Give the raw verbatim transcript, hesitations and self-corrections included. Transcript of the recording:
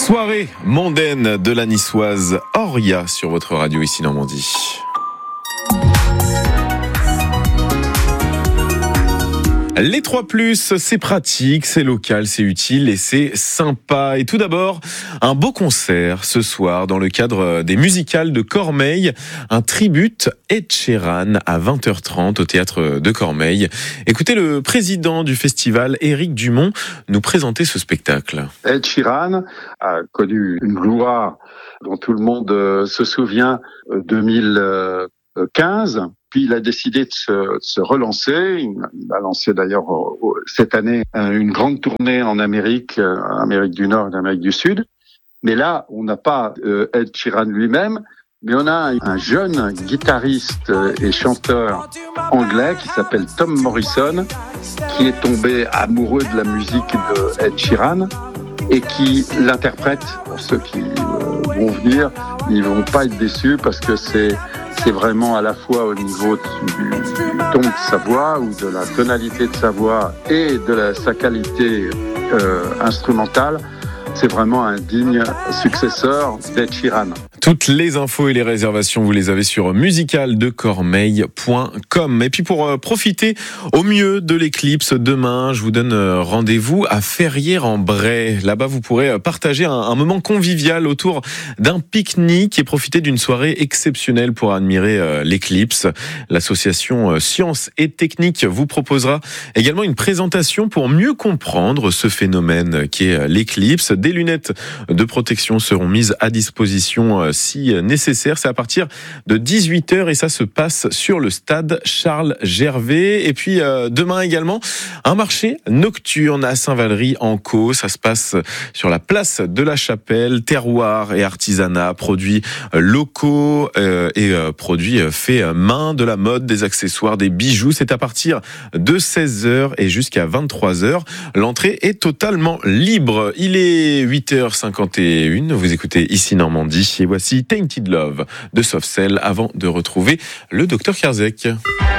Soirée mondaine de la niçoise Oria sur votre radio ici Normandie. Les trois plus, c'est pratique, c'est local, c'est utile et c'est sympa. Et tout d'abord, un beau concert ce soir dans le cadre des musicales de Cormeilles. Un tribute Ed Sheeran à vingt heures trente au théâtre de Cormeilles. Écoutez le président du festival, Éric Dumont, nous présenter ce spectacle. Ed Sheeran a connu une gloire dont tout le monde se souvient, deux mille quinze. Puis il a décidé de se, de se relancer. Il a lancé d'ailleurs cette année une grande tournée en Amérique, en Amérique du Nord et en Amérique du Sud. Mais là, on n'a pas Ed Sheeran lui-même, mais on a un jeune guitariste et chanteur anglais qui s'appelle Tom Morrison, qui est tombé amoureux de la musique de Ed Sheeran et qui l'interprète. Pour ceux qui vont venir, ils vont pas être déçus parce que c'est C'est vraiment à la fois au niveau du, du ton de sa voix ou de la tonalité de sa voix et de la, sa qualité euh, instrumentale. C'est vraiment un digne successeur d'Ed Sheeran. Toutes les infos et les réservations, vous les avez sur musical de cormeilles point com. Et puis pour euh, profiter au mieux de l'éclipse, demain, je vous donne euh, rendez-vous à Ferrières-en-Bray. Là-bas, vous pourrez partager un, un moment convivial autour d'un pique-nique et profiter d'une soirée exceptionnelle pour admirer euh, l'éclipse. L'association euh, Sciences et Techniques vous proposera également une présentation pour mieux comprendre ce phénomène qui est euh, l'éclipse. Des lunettes de protection seront mises à disposition euh, si nécessaire. C'est à partir de dix-huit heures et ça se passe sur le stade Charles Gervais. Et puis euh, demain également, un marché nocturne à Saint-Valery en Caux. Ça se passe sur la place de la Chapelle. Terroir et artisanat, produits locaux euh, et euh, produits faits main, de la mode, des accessoires, des bijoux. C'est à partir de seize heures et jusqu'à vingt-trois heures. L'entrée est totalement libre. Il est huit heures cinquante et une. Vous écoutez ici Normandie et voici Tainted Love de Soft Cell avant de retrouver le docteur Kierzek.